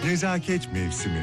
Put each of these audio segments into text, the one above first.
Nezaket mevsimi.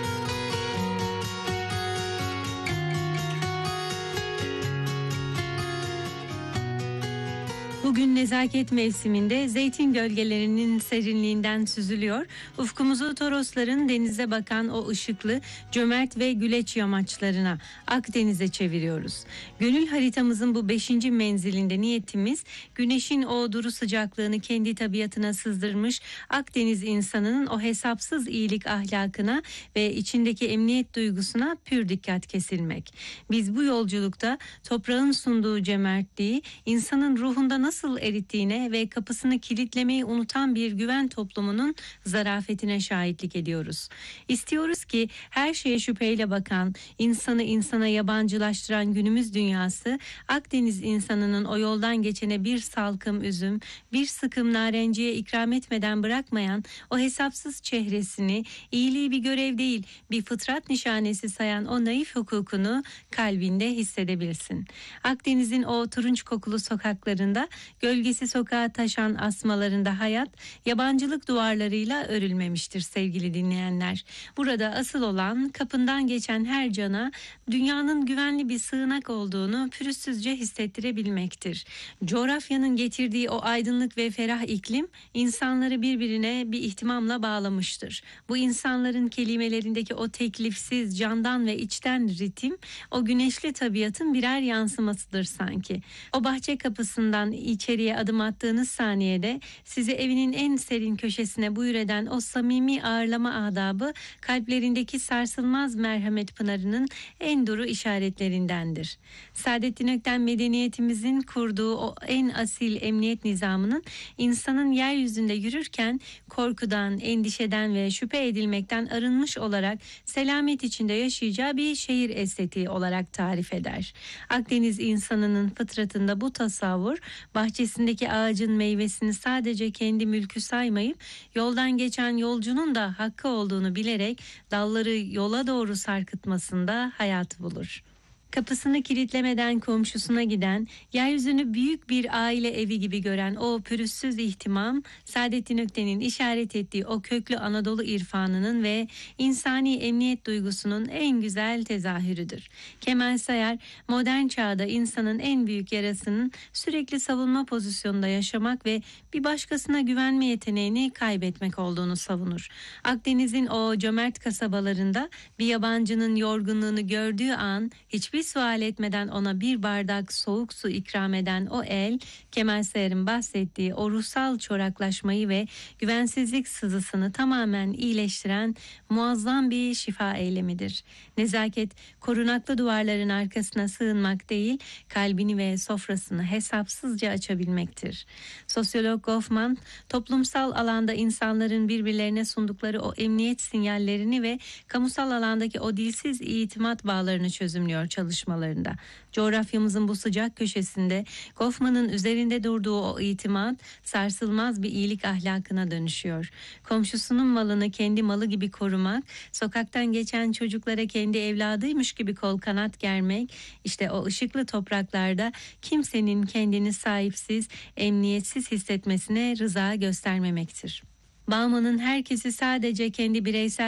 Bugün nezaket mevsiminde zeytin gölgelerinin serinliğinden süzülüyor. Ufkumuzu Torosların denize bakan o ışıklı, cömert ve güleç yamaçlarına, Akdeniz'e çeviriyoruz. Gönül haritamızın bu 5. menzilinde niyetimiz, güneşin o duru sıcaklığını kendi tabiatına sızdırmış Akdeniz insanının o hesapsız iyilik ahlakına ve içindeki emniyet duygusuna pür dikkat kesilmek. Biz bu yolculukta toprağın sunduğu cömertliği, insanın ruhunda nasıl erittiğine ve kapısını kilitlemeyi unutan bir güven toplumunun zarafetine şahitlik ediyoruz. İstiyoruz ki her şeye şüpheyle bakan, insanı insana yabancılaştıran günümüz dünyası, Akdeniz insanının o yoldan geçene bir salkım üzüm, bir sıkım narenciye ikram etmeden bırakmayan o hesapsız çehresini, iyiliği bir görev değil, bir fıtrat nişanesi sayan o naif hukukunu kalbinde hissedebilsin. Akdeniz'in o turunç kokulu sokaklarında, gölgesi sokağa taşan asmalarında hayat, yabancılık duvarlarıyla örülmemiştir sevgili dinleyenler. Burada asıl olan kapından geçen her cana dünyanın güvenli bir sığınak olduğunu pürüzsüzce hissettirebilmektir. Coğrafyanın getirdiği o aydınlık ve ferah iklim insanları birbirine bir ihtimamla bağlamıştır. Bu insanların kelimelerindeki o teklifsiz candan ve içten ritim o güneşli tabiatın birer yansımasıdır sanki. O bahçe kapısından içeriye adım attığınız saniyede sizi evinin en serin köşesine buyur eden o samimi ağırlama adabı kalplerindeki sarsılmaz merhamet pınarının en duru işaretlerindendir. Saadettin Ökten medeniyetimizin kurduğu o en asil emniyet nizamının insanın yeryüzünde yürürken korkudan, endişeden ve şüphe edilmekten arınmış olarak selamet içinde yaşayacağı bir şehir estetiği olarak tarif eder. Akdeniz insanının fıtratında bu tasavvur, bahçesindeki ağacın meyvesini sadece kendi mülkü saymayıp yoldan geçen yolcunun da hakkı olduğunu bilerek dalları yola doğru sarkıtmasında hayat bulur. Kapısını kilitlemeden komşusuna giden, yeryüzünü büyük bir aile evi gibi gören o pürüzsüz ihtimam, Saadettin Ökten'in işaret ettiği o köklü Anadolu irfanının ve insani emniyet duygusunun en güzel tezahürüdür. Kemal Sayar, modern çağda insanın en büyük yarasının sürekli savunma pozisyonunda yaşamak ve bir başkasına güvenme yeteneğini kaybetmek olduğunu savunur. Akdeniz'in o cömert kasabalarında bir yabancının yorgunluğunu gördüğü an hiçbir sual etmeden ona bir bardak soğuk su ikram eden o el, Kemal Sayar'ın bahsettiği o ruhsal çoraklaşmayı ve güvensizlik sızısını tamamen iyileştiren muazzam bir şifa eylemidir. Nezaket, korunaklı duvarların arkasına sığınmak değil, kalbini ve sofrasını hesapsızca açabilmektir. Sosyolog Goffman, toplumsal alanda insanların birbirlerine sundukları o emniyet sinyallerini ve kamusal alandaki o dilsiz itimat bağlarını çözümlüyor çalışmalarında. Coğrafyamızın bu sıcak köşesinde Goffman'ın üzerinde durduğu o itimat sarsılmaz bir iyilik ahlakına dönüşüyor. Komşusunun malını kendi malı gibi korumak, sokaktan geçen çocuklara kendi evladıymış gibi kol kanat germek, işte o ışıklı topraklarda kimsenin kendini sahipsiz, emniyetsiz hissetmesine rıza göstermemektir. Bauman'ın herkesi sadece kendi bireysel